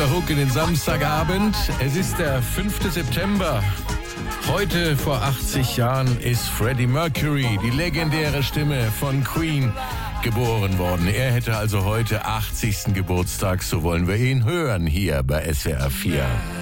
Hook in den Samstagabend. Es ist der 5. September. Heute vor 80 Jahren ist Freddie Mercury, die legendäre Stimme von Queen, geboren worden. Er hätte also heute 80. Geburtstag, so wollen wir ihn hören hier bei SWR 4.